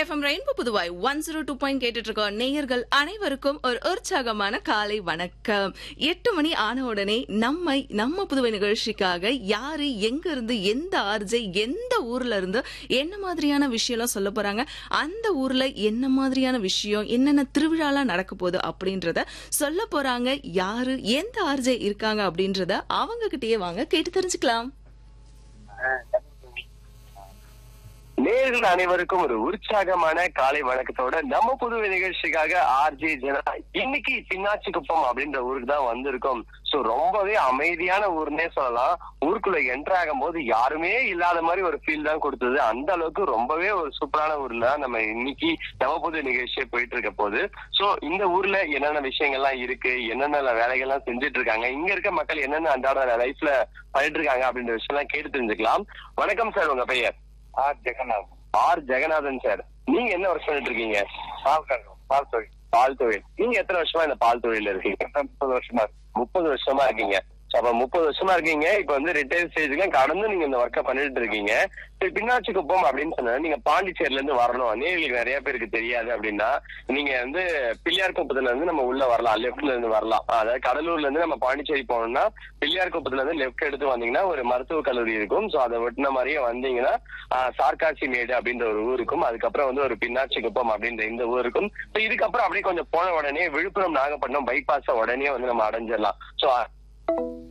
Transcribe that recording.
FM rainbow புதுவாய் 102 கேட்டுட்டு இருக்கோம். நேயர்கள் அனைவருக்கும் ஒரு உற்சாகமான காலை வணக்கம். 8 மணி ஆன உடனே நம்ம புதுவை நிகழ்ச்சிக்காக யாரு எங்க இருந்து எந்த ஆர்ஜே எந்த ஊர்ல இருந்து என்ன மாதிரியான விஷயம் சொல்ல போறாங்க, அந்த ஊர்ல என்ன மாதிரியான விஷயம் என்னென்ன திருவிழாலாம் நடக்க போகுது அப்படின்றத சொல்ல போறாங்க. யாரு எந்த ஆர்ஜே இருக்காங்க அப்படின்றத அவங்க கிட்டயே வாங்க கேட்டு தெரிஞ்சுக்கலாம். நேயர்கள் அனைவருக்கும் ஒரு உற்சாகமான காலை வணக்கத்தோட நம்ம புதுவை நிகழ்ச்சிக்காக ஆர்ஜே ஜனா இன்னைக்கு பின்னாச்சி குப்பம் அப்படின்ற ஊருக்கு தான் வந்திருக்கோம். சோ ரொம்பவே அமைதியான ஊர்னே சொல்லலாம். ஊருக்குள்ள என்டர் ஆகும் போது யாருமே இல்லாத மாதிரி ஒரு ஃபீல் தான் கொடுத்தது. அந்த அளவுக்கு ரொம்பவே ஒரு சூப்பரான ஊர்ல நம்ம இன்னைக்கு நம்ம புதுவை நிகழ்ச்சியே போயிட்டு இருக்க போது. சோ இந்த ஊர்ல என்னென்ன விஷயங்கள்லாம் இருக்கு, என்னென்ன வேலைகள்லாம் செஞ்சுட்டு இருக்காங்க, இங்க இருக்க மக்கள் என்னென்ன அன்றாட லைஃப்ல பண்ணிட்டு இருக்காங்க அப்படின்ற விஷயம் எல்லாம் கேட்டு தெரிஞ்சுக்கலாம். வணக்கம் சார், உங்க பெயர்? R Jeganathan sir. நீங்க என்ன ஒர்க் பண்ணிட்டு இருக்கீங்க? பால் தொழில். நீங்க எத்தனை வருஷமா இந்த பால் தொழில இருக்கீங்க? 30 வருஷமா இருக்கீங்க. அப்ப 30 வருஷமா இருக்கீங்க. இப்ப வந்து ரிட்டையர் ஸ்டேஜ்ல கடந்து நீங்க இந்த ஒர்க்கை பண்ணிட்டு இருக்கீங்க. சரி, பின்னாச்சி குப்பம் அப்படின்னு சொன்னா நீங்க பாண்டிச்சேரில இருந்து வரணும். நேர்களுக்கு நிறைய பேருக்கு தெரியாது அப்படின்னா, நீங்க வந்து பிள்ளையார் குப்பத்துல இருந்து நம்ம உள்ள வரலாம், லெப்ட்ல இருந்து வரலாம். அதாவது கடலூர்ல இருந்து நம்ம பாண்டிச்சேரி போனோம்னா பிள்ளையார் குப்பத்துல இருந்து லெப்ட் எடுத்து வந்தீங்கன்னா ஒரு மருத்துவக் கல்லூரி இருக்கும். சோ அதை வெட்டின மாதிரியே வந்தீங்கன்னா சார்காசி மேடு அப்படின்ற ஒரு ஊர் இருக்கும். அதுக்கப்புறம் வந்து ஒரு பின்னாச்சி குப்பம் அப்படின்ற இந்த ஊர் இருக்கும். சோ இதுக்கப்புறம் அப்படியே கொஞ்சம் போன உடனே விழுப்புரம் நாகப்பட்டினம் பைபாஸ உடனே வந்து நம்ம அடைஞ்சிடலாம். சோ